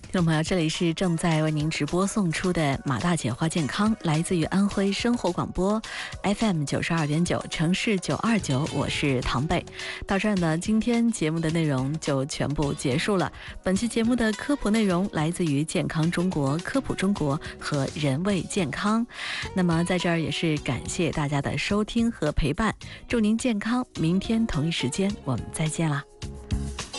听众朋友，这里是正在为您直播送出的马大姐话健康，来自于安徽生活广播 FM 92.9城市929，我是唐贝。到这儿呢，今天节目的内容就全部结束了。本期节目的科普内容来自于健康中国、科普中国和人卫健康。那么在这儿也是感谢大家的收听和陪伴，祝您健康，明天同一时间我们再见啦。